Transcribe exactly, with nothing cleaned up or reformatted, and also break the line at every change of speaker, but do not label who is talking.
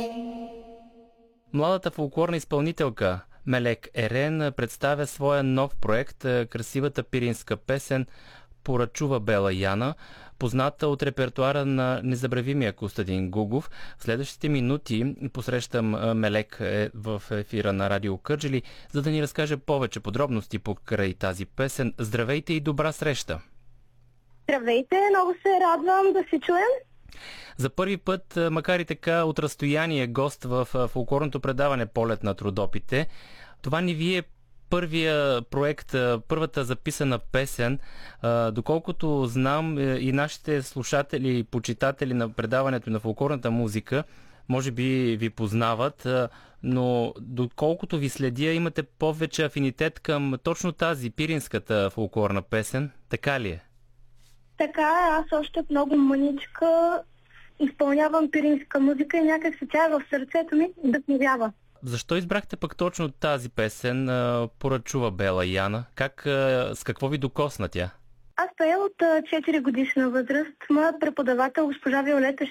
Младата фолклорна изпълнителка Мелек Ерен представя своя нов проект, красивата пиринска песен "Поръчува Бела Яна", позната от репертуара на незабравимия Костадин Гугов. В следващите минути посрещам Мелек в ефира на Радио Кърджали, за да ни разкаже повече подробности покрай тази песен. Здравейте и добра среща!
Здравейте, много се радвам да се чуем.
За първи път, макар и така от разстояние, гост в фолклорното предаване "Полет на трудопите". Това ни ви е първия проект, първата записана песен. Доколкото знам, и нашите слушатели и почитатели на предаването на фолклорната музика може би ви познават, но доколкото ви следя, имате повече афинитет към точно тази пиринската фолклорна песен. Така ли е?
Така е, аз още много мъничка изпълнявам пиринска музика и някак се тя в сърцето ми вдъхновява.
Защо избрахте пък точно тази песен "Поръчува Бела Яна"? Как, с какво ви докосна тя?
Аз пея от четири годишна възраст. Моят преподавател, госпожа Виолета